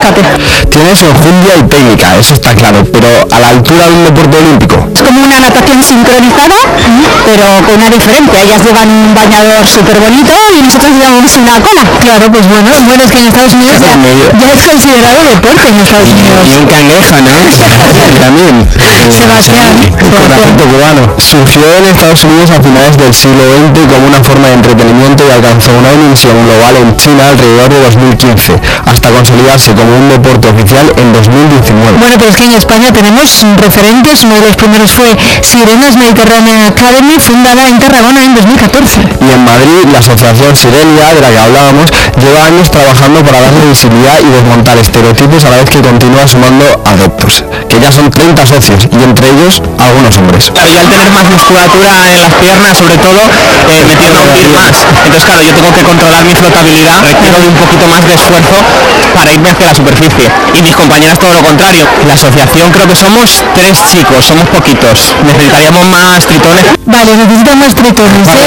fíjate. Tienes enjundia y técnica, eso está claro, pero a la altura de un deporte olímpico. Es como una natación sincronizada, pero con una diferencia. Ellas llevan un bañador súper bonito y nosotros llevamos una cola. Claro, pues bueno, es que en Estados Unidos ya es considerado deporte en Estados Unidos. Y un cangrejo, ¿no? También. Sebastián. Con acento cubano. Surgió en Estados Unidos a finales del siglo XX como una forma de entretenimiento y alcanzó una dimensión global en China alrededor de 2015, hasta consolidarse como un deporte oficial en 2019. Bueno, pero es que en España tenemos referentes. Uno de los primeros fue Sirenas Mediterranean Academy, fundada en Tarragona en 2014. Y en Madrid, la asociación Sirenia, de la que hablábamos, lleva años trabajando para darle visibilidad y desmontar estereotipos a la vez que continúa sumando adeptos, que ya son 30 socios, y entre ellos algunos hombres. Claro, yo al tener más musculatura en las piernas, sobre todo, me tiendo a hundir más. Entonces, claro, yo tengo que controlar mi flotabilidad, requiero de un poquito más de esfuerzo para irme hacia la superficie. Y mis compañeras todo lo contrario. La asociación creo que somos 3 chicos, somos poquitos. Necesitaríamos más tritones. Vale, necesitan más tritones. Si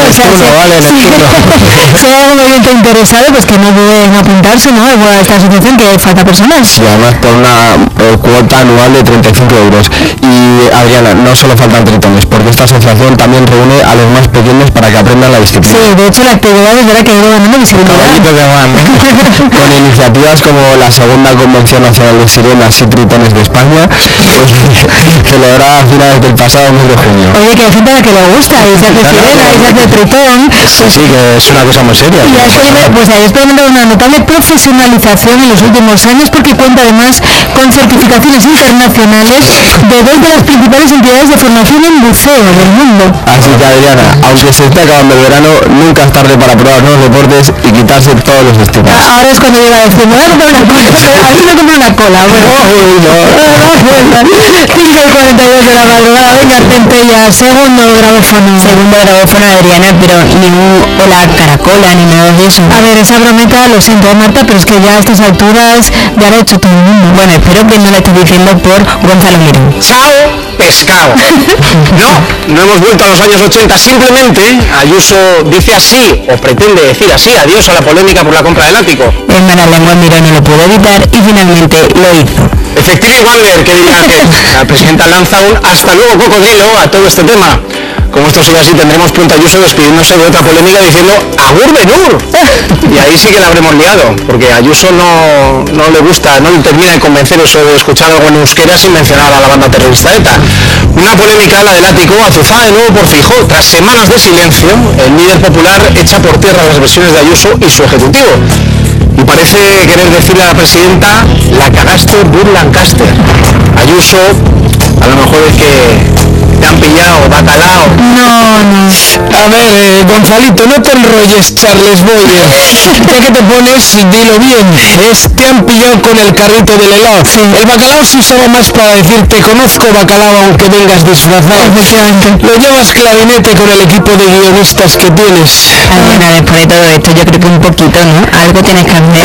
hay algún oyente interesado, pues que no duden en apuntarse, ¿no? A esta asociación, que falta personas. Y además por una cuota anual de 35 euros. Y Adriana, no solo faltan tritones, porque esta asociación también reúne a los más pequeños para que aprendan la disciplina. Sí, de hecho la actividad es verdad que ha ido ganando visibilidad. Con iniciativas como la segunda Convención Nacional de Sirenas y Tritones de España, celebrada a finales del pasado mes de junio. Oye, que hay gente a la que le gusta, y se hace sirena, y se hace tritón. Sí, que es una cosa muy seria. Y ha experimentado una notable profesionalización en los últimos años, porque cuenta además con certificaciones internacionales de 2 de las principales entidades de formación en buceo del mundo. Así que Adriana, aunque se esté acabando el verano, nunca es tarde para probar nuevos deportes y quitarse todos los estigmas. Ahora es cuando llega a decir, me voy a comprar una cola. A mí me compro una cola. Bueno, 5:42 de la madrugada. Venga, Centella, segundo grabófono. Segundo grabófono, Adriana, pero ni un hola caracola ni nada de eso. A ver, esa brometa, lo siento, Marta, pero es que ya a estas alturas ya lo ha hecho todo el mundo. Bueno, espero que no la esté diciendo por Gonzalo Mirón. ¡Chao, pescado! No hemos vuelto a los años 80, simplemente Ayuso dice así, o pretende decir así, adiós a la polémica por la compra del ático. El Manalenguas Mirón no lo pudo evitar y finalmente lo hizo. Efectivo Wagner, que diría que la presidenta lanza un hasta luego cocodrilo a todo este tema. Como esto sigue así, tendremos pronto a Ayuso despidiéndose de otra polémica diciendo ¡Agur Benur! Y ahí sí que la habremos liado, porque a Ayuso no le gusta, no le termina de convencer eso de escuchar algo en euskera sin mencionar a la banda terrorista ETA. Una polémica, la del ático, azuzada de nuevo por Feijóo. Tras semanas de silencio, el líder popular echa por tierra las versiones de Ayuso y su ejecutivo. Y parece querer decirle a la presidenta, la cagaste Burt Lancaster. Ayuso, a lo mejor es que te han pillado, bacalao. No. A ver, Gonzalito, no te enrolles, Charles Boyer. Ya que te pones, dilo bien. Te han pillado con el carrito del helado. Sí. El bacalao se usaba más para decir te conozco, bacalao, aunque vengas disfrazado. Lo llevas clarinete con el equipo de guionistas que tienes. Adriana, después de todo esto, yo creo que un poquito, ¿no? Algo tienes que hacer.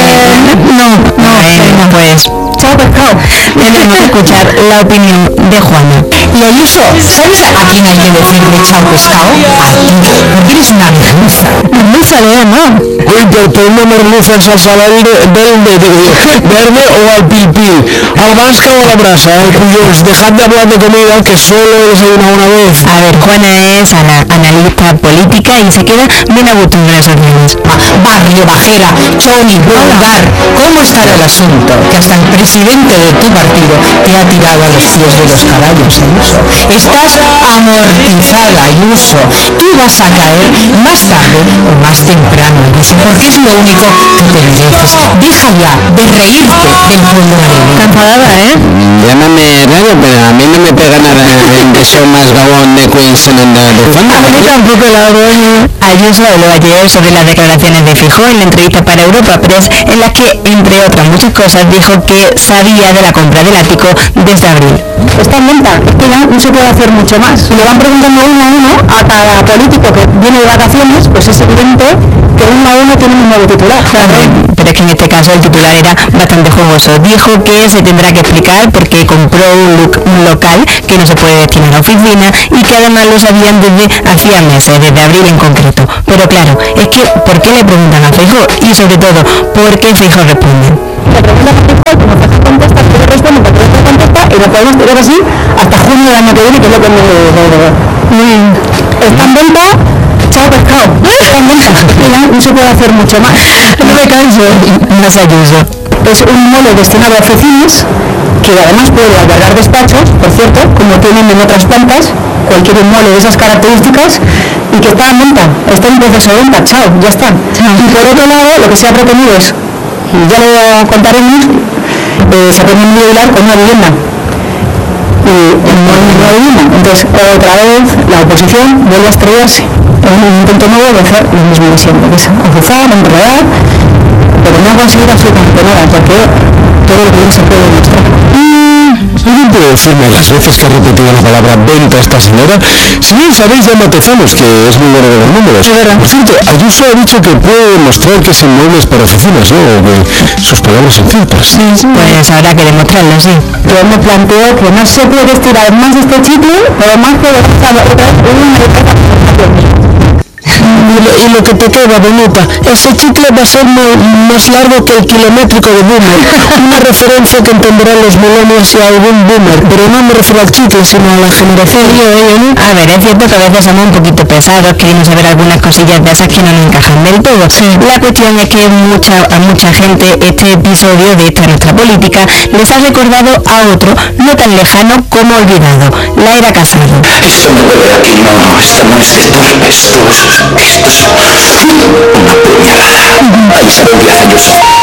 No. Pues Chao, pescado. tenemos que escuchar la opinión de Juana. Y Ayuso, ¿sabes a quién hay que decirle chao, pescado? A ti, porque eres una merluza. Merluza, no. Uy, pero una merluza en salsa verde o al pil-pil. Al vasca o a la brasa, cuyos, dejad de hablar de comida que solo he desayunado una vez. A ver, Juana es analista política y se queda bien a gusto en redes sociales. Barrio Bajera, Choni, vulgar. ¿Cómo estará el asunto? Que hasta el presidente de tu partido te ha tirado a los pies de los caballos, Ayuso. Estás amortizada, Ayuso. Tú vas a caer más tarde o más temprano, Ayuso, porque es lo único que te mereces. Deja ya de reírte del pueblo madrileño. Enfadada, ¿eh? Llámame raro, pero a mí no me pega nada de show más gabón de Queensland de fondo. A mí tampoco la doy. Ayuso habló ayer sobre las declaraciones de Feijóo en la entrevista para Europa Press, en la que, entre otras muchas cosas, dijo que sabía de la compra del ático desde abril. Está en venta, es que ya no se puede hacer mucho más. Si le van preguntando uno a uno a cada político que viene de vacaciones, pues es evidente que uno a uno tiene un nuevo titular. Claro, pero es que en este caso el titular era bastante jugoso. Dijo que se tendrá que explicar por qué compró un local que no se puede destinar a oficina y que además lo sabían desde hacía meses, desde abril en concreto. Pero claro, es que ¿por qué le preguntan a Feijóo? Y sobre todo, ¿por qué Feijóo responde? Le preguntan a Feijóo y nos podemos tirar así hasta junio del año que viene, que es lo que me... Está en venta, chao pescado, está en venta, ya no se puede hacer mucho más. No me canso. Más Ayuso. Es un mole destinado a oficinas, que además puede albergar despachos, por cierto, como tienen en otras plantas, cualquier mole de esas características, y que está en venta, está en proceso de venta, chao, ya está. Y por otro lado, lo que se ha pretendido es, y ya lo contaremos, se ha pretendido hilar con una vivienda. Y no hay ninguna vivienda. Entonces, otra vez, la oposición vuelve a estrellarse en un intento nuevo de hacer lo mismo de siempre, que es azuzar, enredar, pero no conseguir absolutamente nada, porque todo lo que bien se puede demostrar. ¿Alguien puede decirme las veces que ha repetido la palabra venta esta señora? Si bien sabéis ya Matezanos, que es muy bueno de los números. Por cierto, Ayuso ha dicho que puede demostrar que ese inmueble es para oficinas, ¿no? O que sus palabras son ciertas. Pues habrá que demostrarlo, sí. Yo me planteo que no se puede estirar más este chicle, pero más que demostrarlo otra vez Y lo que te queda, bonita, ese chicle va a ser más largo que el kilométrico de Boomer. Una referencia que entenderán los millennials y algún Boomer, pero no me refiero al chicle, sino a la generación. A ver, es cierto que a veces somos un poquito pesados, queremos saber algunas cosillas de esas que no nos encajan del todo. La cuestión es que a mucha gente este episodio de esta nuestra política les ha recordado a otro no tan lejano como olvidado, la era Casado. Esto no puede aquí, no, esto no es de torpes, esto es una puñalada. Ahí se 10 años.